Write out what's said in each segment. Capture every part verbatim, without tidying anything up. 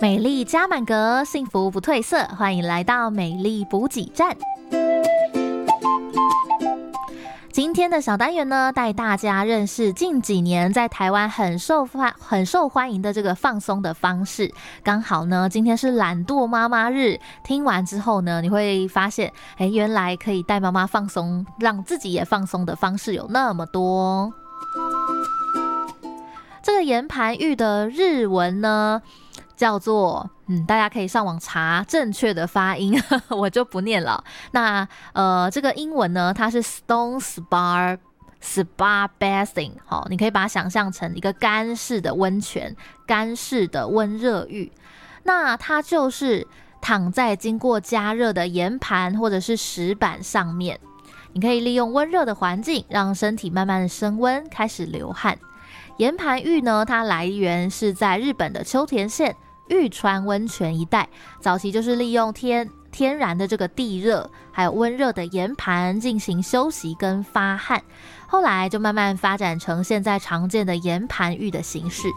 美丽加满格，幸福不褪色，欢迎来到美丽补给站。今天的小单元呢，带大家认识近几年在台湾很受欢很受欢迎的这个放松的方式。刚好呢，今天是懒惰妈妈日，听完之后呢，你会发现，哎，原来可以带妈妈放松，让自己也放松的方式有那么多。这个岩盘浴的日文呢，叫做嗯，大家可以上网查正确的发音，我就不念了。那呃，这个英文呢，它是 Stone Spa Spa Bathing， 好，你可以把它想象成一个干式的温泉，干式的温热浴。那它就是躺在经过加热的岩盘或者是石板上面，你可以利用温热的环境，让身体慢慢的升温，开始流汗。岩盘浴呢，它来源是在日本的秋田县玉川温泉一带，早期就是利用天天然的这个地热，还有温热的岩盘进行休息跟发汗，后来就慢慢发展成现在常见的岩盘浴的形式。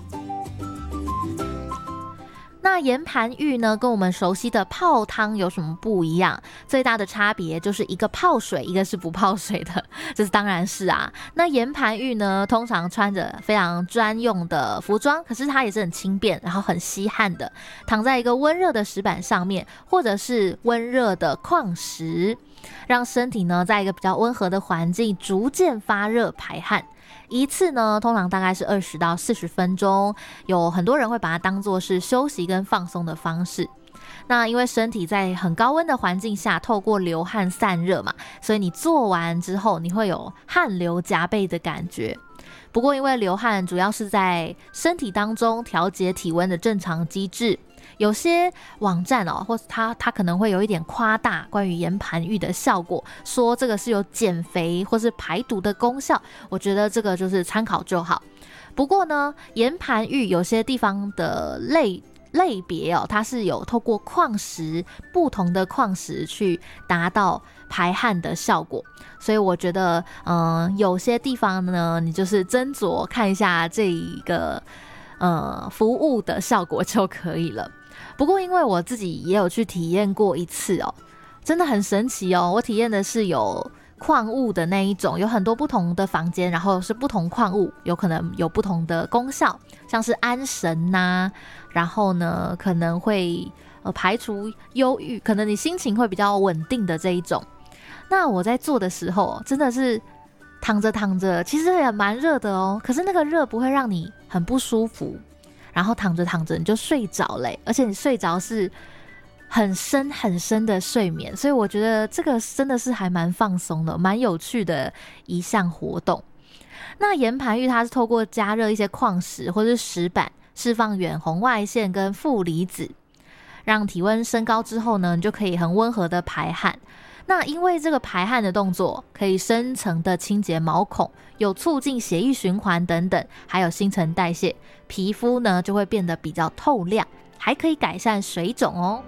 那岩盘浴呢，跟我们熟悉的泡汤有什么不一样？最大的差别就是一个泡水，一个是不泡水的，这是当然是啊。那岩盘浴呢，通常穿着非常专用的服装，可是它也是很轻便，然后很吸汗的，躺在一个温热的石板上面，或者是温热的矿石，让身体呢在一个比较温和的环境逐渐发热排汗。一次呢，通常大概是二十到四十分钟，有很多人会把它当作是休息跟放松的方式。那因为身体在很高温的环境下，透过流汗散热嘛，所以你做完之后，你会有汗流浃背的感觉。不过因为流汗主要是在身体当中调节体温的正常机制，有些网站哦，或是它它可能会有一点夸大关于岩盘浴的效果，说这个是有减肥或是排毒的功效，我觉得这个就是参考就好。不过呢，岩盘浴有些地方的类类别哦，它是有透过矿石不同的矿石去达到排汗的效果，所以我觉得嗯、呃，有些地方呢，你就是斟酌看一下这一个呃服务的效果就可以了。不过因为我自己也有去体验过一次哦，真的很神奇哦。我体验的是有矿物的那一种，有很多不同的房间，然后是不同矿物，有可能有不同的功效，像是安神啊，然后呢可能会呃排除忧郁，可能你心情会比较稳定的这一种。那我在做的时候真的是躺着躺着，其实也蛮热的哦，可是那个热不会让你很不舒服，然后躺着躺着你就睡着嘞，而且你睡着是很深很深的睡眠，所以我觉得这个真的是还蛮放松的，蛮有趣的一项活动。那岩盘浴它是透过加热一些矿石或是石板，释放远红外线跟负离子，让体温升高之后呢，你就可以很温和的排汗。那因为这个排汗的动作可以深层的清洁毛孔，有促进血液循环等等，还有新陈代谢，皮肤呢就会变得比较透亮，还可以改善水肿哦。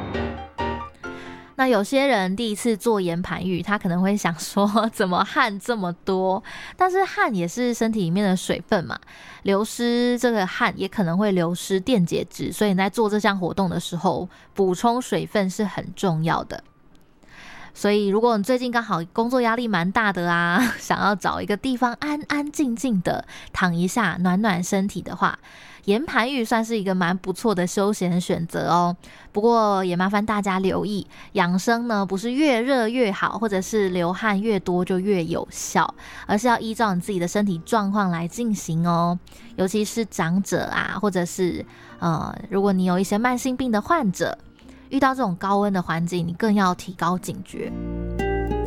那有些人第一次做岩盘浴，他可能会想说怎么汗这么多，但是汗也是身体里面的水分嘛，流失这个汗也可能会流失电解质，所以你在做这项活动的时候，补充水分是很重要的。所以如果你最近刚好工作压力蛮大的啊，想要找一个地方安安静静的躺一下暖暖身体的话，岩盘浴算是一个蛮不错的休闲选择哦。不过也麻烦大家留意，养生呢不是越热越好，或者是流汗越多就越有效，而是要依照你自己的身体状况来进行哦。尤其是长者啊，或者是呃，如果你有一些慢性病的患者，遇到这种高温的环境，你更要提高警觉。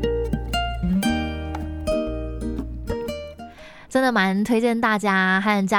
真的蛮推荐大家和家